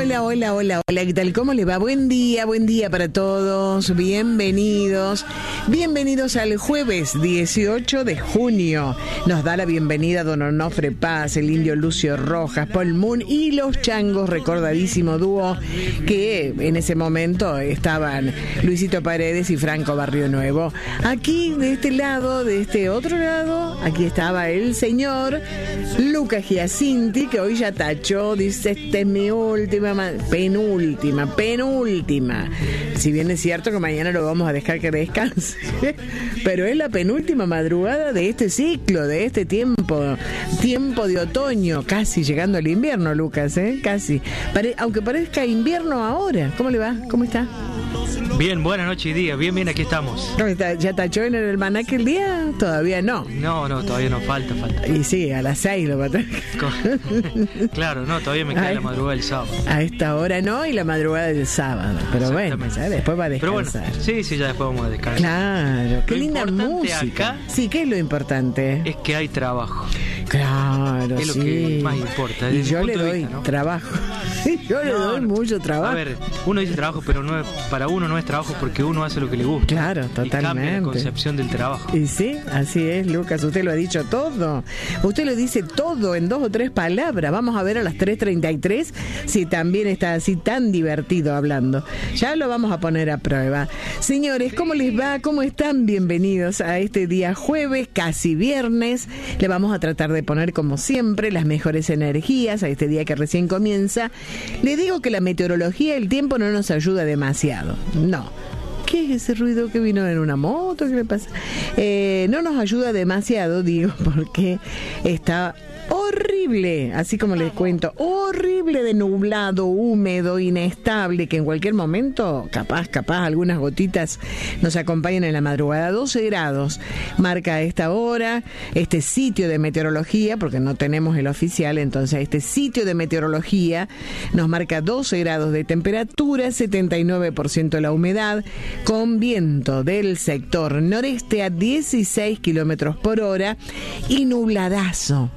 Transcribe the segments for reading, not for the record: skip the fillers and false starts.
Hola, ¿qué tal? ¿Cómo le va? Buen día para todos. Bienvenidos al jueves 18 de junio. Nos da la bienvenida don Onofre Paz, el indio Lucio Rojas, Paul Moon y los Changos, recordadísimo dúo que en ese momento estaban Luisito Paredes y Franco Barrio Nuevo. Aquí, de este lado, de este otro lado, aquí estaba el señor Lucas Giacinti, que hoy ya tachó, dice, esta es mi penúltima. Si bien es cierto que mañana lo vamos a dejar que descanse, pero es la penúltima madrugada de este ciclo, de este tiempo de otoño, casi llegando al invierno, Lucas, casi. Aunque parezca invierno ahora. ¿Cómo le va? ¿Cómo está? Bien, buenas noches y día. Bien, aquí estamos. ¿Cómo está? ¿Ya tachó en el almanaque el día? Todavía no. No, todavía no, falta. Y sí, a las 6 lo va a tener. Claro, no, todavía me queda la madrugada del sábado. A esta hora no, y la madrugada del sábado. Pero bueno, ¿sabes? Después va a descansar. Pero bueno, sí, ya después vamos a descansar. Claro, qué linda música. Acá, sí, ¿qué es lo importante? Es que hay trabajo. Claro, es lo que más importa. Y yo le doy trabajo. Yo le doy mucho trabajo. A ver, uno dice trabajo, pero no es, para uno no es trabajo porque uno hace lo que le gusta. Claro, totalmente. Y cambia la concepción del trabajo. Y sí, así es, Lucas. Usted lo ha dicho todo. Usted lo dice todo en 2 o 3 palabras. Vamos a ver a las 3:33 si también está así tan divertido hablando. Ya lo vamos a poner a prueba. Señores, ¿cómo les va? ¿Cómo están? Bienvenidos a este día jueves, casi viernes. Le vamos a tratar de poner, como siempre, las mejores energías a este día que recién comienza. Le digo que la meteorología, el tiempo no nos ayuda demasiado. No. ¿Qué es ese ruido que vino en una moto? ¿Qué le pasa? No nos ayuda demasiado, digo, porque está horrible, así como les cuento, horrible de nublado, húmedo, inestable, que en cualquier momento, capaz, algunas gotitas nos acompañan en la madrugada. 12 grados marca a esta hora este sitio de meteorología, porque no tenemos el oficial, entonces este sitio de meteorología nos marca 12 grados de temperatura, 79% la humedad, con viento del sector noreste a 16 kilómetros por hora y nubladazo,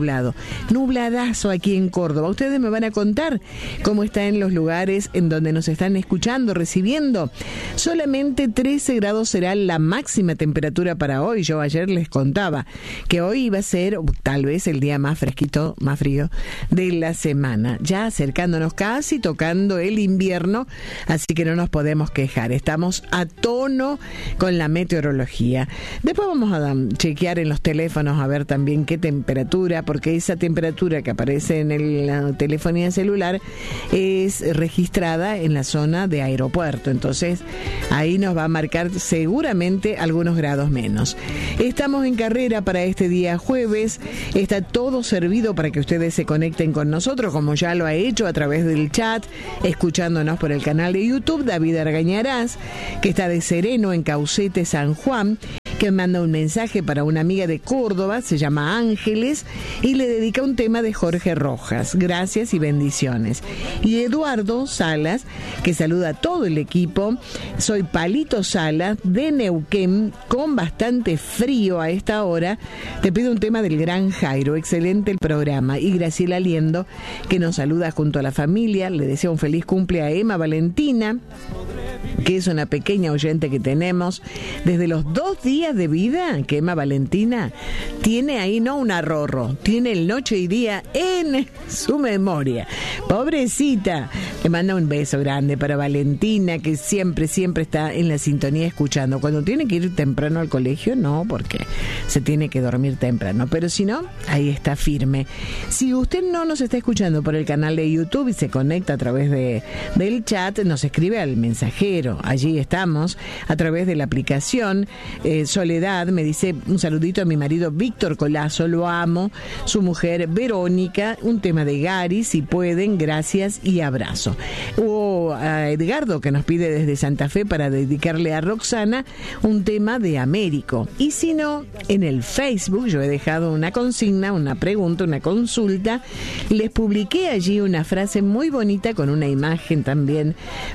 nubladazo aquí en Córdoba. Ustedes me van a contar cómo está en los lugares en donde nos están escuchando, recibiendo. Solamente 13 grados será la máxima temperatura para hoy. Yo ayer les contaba que hoy iba a ser tal vez el día más fresquito, más frío de la semana. Ya acercándonos casi, tocando el invierno, así que no nos podemos quejar. Estamos a tono con la meteorología. Después vamos a chequear en los teléfonos a ver también qué temperatura, porque esa temperatura que aparece en la telefonía celular es registrada en la zona de aeropuerto, entonces ahí nos va a marcar seguramente algunos grados menos. Estamos en carrera para este día jueves, está todo servido para que ustedes se conecten con nosotros, como ya lo ha hecho a través del chat, escuchándonos por el canal de YouTube. David Argañarás, que está de sereno en Caucete, San Juan, que manda un mensaje para una amiga de Córdoba, se llama Ángeles, y le dedica un tema de Jorge Rojas. Gracias y bendiciones. Y Eduardo Salas, que saluda a todo el equipo. Soy Palito Salas, de Neuquén, con bastante frío a esta hora. Te pido un tema del Gran Jairo. Excelente el programa. Y Graciela Liendo, que nos saluda junto a la familia. Le desea un feliz cumple a Emma Valentina, que es una pequeña oyente que tenemos desde los 2 días de vida, que Emma Valentina tiene ahí, no un arrorro, tiene el noche y día en su memoria. Pobrecita. Le manda un beso grande para Valentina, que siempre está en la sintonía escuchando. Cuando tiene que ir temprano al colegio, no, porque se tiene que dormir temprano, pero si no, ahí está firme. Si usted no nos está escuchando por el canal de YouTube y se conecta a través del chat, nos escribe al mensajero. Allí estamos, a través de la aplicación. Soledad me dice un saludito a mi marido Víctor Colazo, lo amo, su mujer Verónica, un tema de Gary, si pueden, gracias y abrazo. O a Edgardo, que nos pide desde Santa Fe para dedicarle a Roxana un tema de Américo. Y si no, en el Facebook yo he dejado una consigna, una pregunta, una consulta. Les publiqué allí una frase muy bonita con una imagen también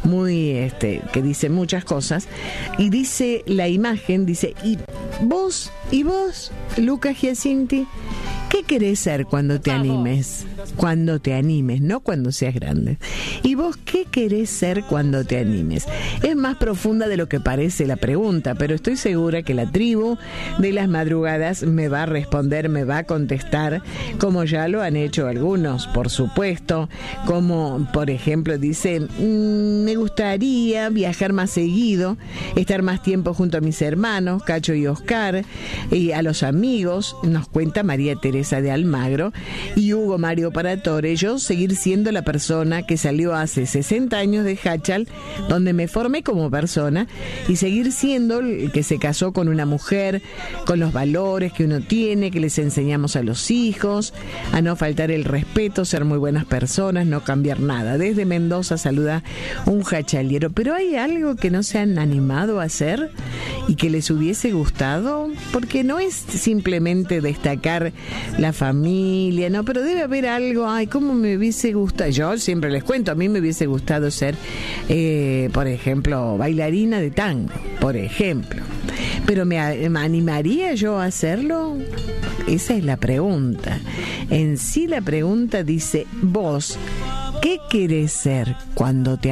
muy que dice muchas cosas, y dice la imagen, dice, y vos, Lucas Giacinti, ¿Qué querés ser cuando te animes? Cuando te animes, no cuando seas grande. ¿Y vos qué querés ser cuando te animes? Es más profunda de lo que parece la pregunta, pero estoy segura que la tribu de las madrugadas me va a responder, me va a contestar, como ya lo han hecho algunos, por supuesto. Como, por ejemplo, dice, me gustaría viajar más seguido, estar más tiempo junto a mis hermanos, Cacho y Oscar, y a los amigos, nos cuenta María Teresa de Almagro, y Hugo Mario Paratore, yo seguir siendo la persona que salió hace 60 años de Hachal, donde me formé como persona, y seguir siendo el que se casó con una mujer, con los valores que uno tiene, que les enseñamos a los hijos, a no faltar el respeto, ser muy buenas personas, no cambiar nada. Desde Mendoza saluda un hachaliero. Pero hay algo que no se han animado a hacer y que les hubiese gustado, porque no es simplemente destacar la familia, no, pero debe haber algo. Ay, cómo me hubiese gustado. Yo siempre les cuento, a mí me hubiese gustado ser, por ejemplo, bailarina de tango, por ejemplo. Pero ¿me animaría yo a hacerlo? Esa es la pregunta. En sí la pregunta dice, vos, ¿qué querés ser cuando te